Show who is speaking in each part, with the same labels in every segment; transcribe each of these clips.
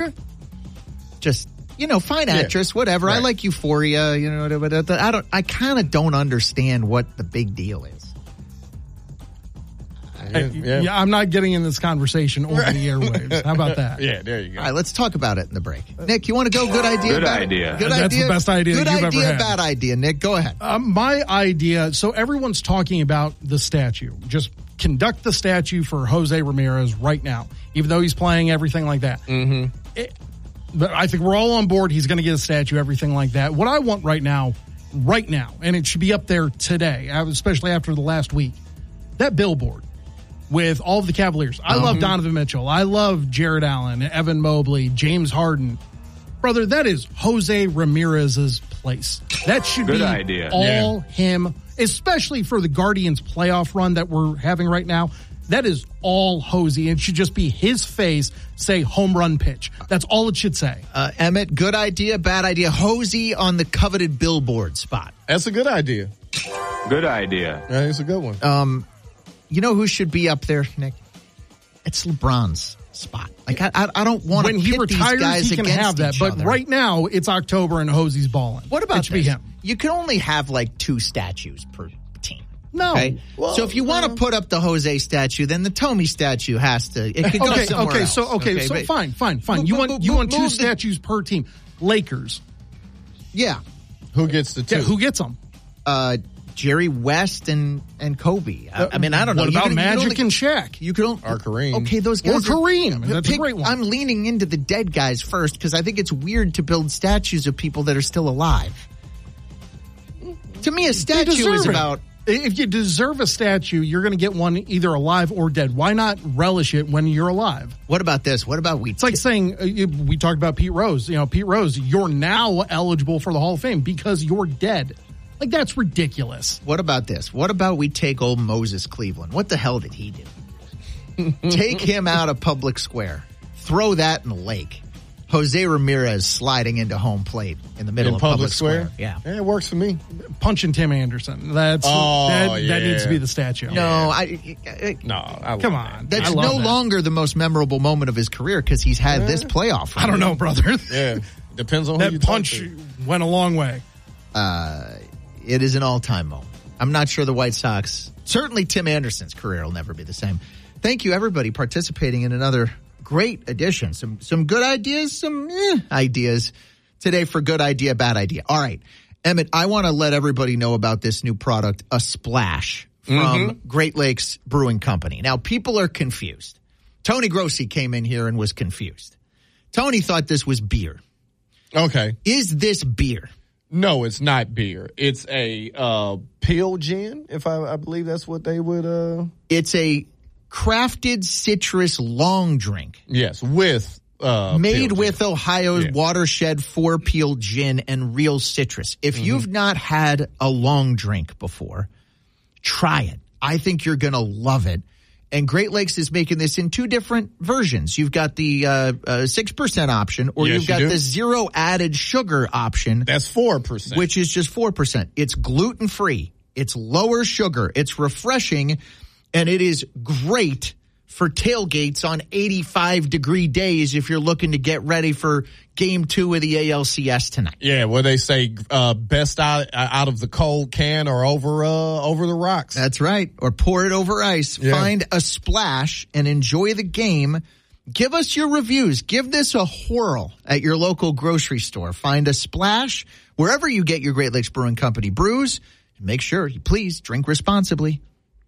Speaker 1: Okay.
Speaker 2: Just, fine actress, whatever.
Speaker 1: Right.
Speaker 2: I like Euphoria, but I kind of don't understand what the big deal is.
Speaker 1: Yeah, I'm not getting in this conversation over the airwaves. How about that?
Speaker 3: Yeah, there you go.
Speaker 2: All right, let's talk about it in the break. Nick, you want to go? Good idea?
Speaker 4: Good
Speaker 2: bad
Speaker 4: idea.
Speaker 2: Good
Speaker 1: That's
Speaker 2: idea.
Speaker 1: the best idea
Speaker 2: Good
Speaker 1: that you've
Speaker 2: idea,
Speaker 1: ever had.
Speaker 2: bad idea. Nick, go ahead.
Speaker 1: My idea, so everyone's talking about the statue. Just conduct the statue for Jose Ramirez right now, even though he's playing, everything like that. Mm-hmm. But I think we're all on board. He's going to get a statue, everything like that. What I want right now, and it should be up there today, especially after the last week, that billboard with all of the Cavaliers. I love Donovan Mitchell. I love Jared Allen, Evan Mobley, James Harden. Brother, that is Jose Ramirez's place. That should
Speaker 4: Good
Speaker 1: be
Speaker 4: idea.
Speaker 1: all him, especially for the Guardians playoff run that we're having right now. That is all Jose. It should just be his face, say home run pitch. That's all it should say.
Speaker 2: Emmett, good idea, bad idea. Jose on the coveted billboard spot.
Speaker 3: That's a good idea.
Speaker 4: Good idea.
Speaker 3: Yeah, it's a good one.
Speaker 2: You know who should be up there, Nick? It's LeBron's spot. Like I don't want to
Speaker 1: When he
Speaker 2: pit these
Speaker 1: retires,
Speaker 2: guys
Speaker 1: he can
Speaker 2: against
Speaker 1: have that.
Speaker 2: each
Speaker 1: But
Speaker 2: other.
Speaker 1: right now, it's October and Jose's balling.
Speaker 2: What about
Speaker 1: it should be
Speaker 2: this?
Speaker 1: him?
Speaker 2: You can only have like 2 statues per team.
Speaker 1: No.
Speaker 2: Okay?
Speaker 3: Well,
Speaker 2: so if you want to put up the Jose statue, then the Tommy statue has to. It could go somewhere else.
Speaker 1: So
Speaker 2: but-
Speaker 1: fine. You want
Speaker 2: move
Speaker 1: two
Speaker 2: the-
Speaker 1: statues per team. Lakers.
Speaker 2: Yeah.
Speaker 3: Who gets the 2?
Speaker 1: Yeah, who gets them?
Speaker 2: Jerry West and Kobe. I mean, I don't know.
Speaker 1: What
Speaker 2: You
Speaker 1: about
Speaker 2: could-
Speaker 1: Magic and Shaq?
Speaker 2: You could only,
Speaker 3: Or Kareem.
Speaker 2: Okay, those guys.
Speaker 1: Or Kareem. That's a great one.
Speaker 2: I'm leaning into the dead guys first because I think it's weird to build statues of people that are still alive. To me, a statue is about.
Speaker 1: If you deserve a statue, you're going to get one either alive or dead. Why not relish it when you're alive?
Speaker 2: What about this? What about we?
Speaker 1: It's like saying we talked about Pete Rose. Pete Rose, you're now eligible for the Hall of Fame because you're dead. Like, that's ridiculous.
Speaker 2: What about this? What about we take old Moses Cleveland? What the hell did he do? Take him out of public square. Throw that in the lake. Jose Ramirez sliding into home plate in the middle
Speaker 3: In
Speaker 2: of
Speaker 3: public square?
Speaker 2: Yeah.
Speaker 3: It works for me.
Speaker 1: Punching Tim Anderson. That needs to be the statue.
Speaker 2: No,
Speaker 1: Come on.
Speaker 2: That's
Speaker 1: I love
Speaker 2: no
Speaker 1: that.
Speaker 2: longer the most memorable moment of his career because he's had this playoff run.
Speaker 1: I don't know, brother.
Speaker 3: Yeah. Depends on who you
Speaker 1: That
Speaker 3: talk
Speaker 1: punch
Speaker 3: to.
Speaker 1: went a long way.
Speaker 2: It is an all-time moment. I'm not sure the White Sox, certainly Tim Anderson's career will never be the same. Thank you, everybody, participating in another great edition. Some good ideas, some ideas today for good idea, bad idea. All right, Emmett, I want to let everybody know about this new product, A Splash, from Great Lakes Brewing Company. Now, people are confused. Tony Grossi came in here and was confused. Tony thought this was beer.
Speaker 3: Okay.
Speaker 2: Is this beer?
Speaker 3: No, it's not beer. It's a pale gin, if I believe that's what they would...
Speaker 2: It's a crafted citrus long drink.
Speaker 3: Yes, with...
Speaker 2: made
Speaker 3: pale
Speaker 2: with
Speaker 3: gin.
Speaker 2: Ohio's Watershed 4-peel gin and real citrus. If you've not had a long drink before, try it. I think you're going to love it. And Great Lakes is making this in 2 different versions. You've got the 6% option, or
Speaker 3: Yes,
Speaker 2: you've got
Speaker 3: you do.
Speaker 2: the 0 added sugar option.
Speaker 3: That's 4%.
Speaker 2: Which is just 4%. It's gluten-free. It's lower sugar. It's refreshing, and it is great for tailgates on 85-degree days if you're looking to get ready for Game 2 of the ALCS tonight.
Speaker 3: Yeah, where they say best out of the cold can or over the rocks.
Speaker 2: That's right. Or pour it over ice.
Speaker 3: Yeah.
Speaker 2: Find A Splash and enjoy the game. Give us your reviews. Give this a whirl at your local grocery store. Find A Splash wherever you get your Great Lakes Brewing Company brews. And make sure you please drink responsibly.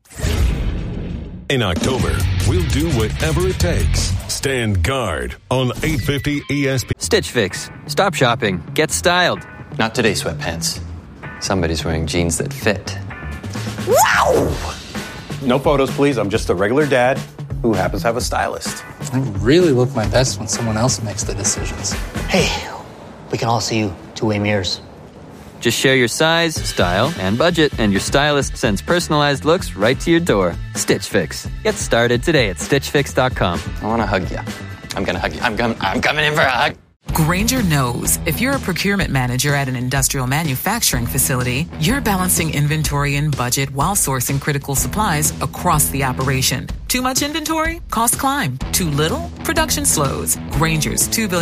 Speaker 5: In October, we'll do whatever it takes. Stand guard on 850 ESP.
Speaker 6: Stitch Fix. Stop shopping. Get styled.
Speaker 7: Not today, sweatpants. Somebody's wearing jeans that fit. Wow!
Speaker 8: No photos, please. I'm just a regular dad who happens to have a stylist.
Speaker 9: I really look my best when someone else makes the decisions.
Speaker 10: Hey, we can all see you two-way mirrors.
Speaker 6: Just share your size, style, and budget, and your stylist sends personalized looks right to your door. Stitch Fix. Get started today at StitchFix.com.
Speaker 7: I want to hug you. I'm going to hug you. I'm coming in for a hug.
Speaker 11: Grainger knows if you're a procurement manager at an industrial manufacturing facility, you're balancing inventory and budget while sourcing critical supplies across the operation. Too much inventory? Costs climb. Too little? Production slows. Grainger's $2 billion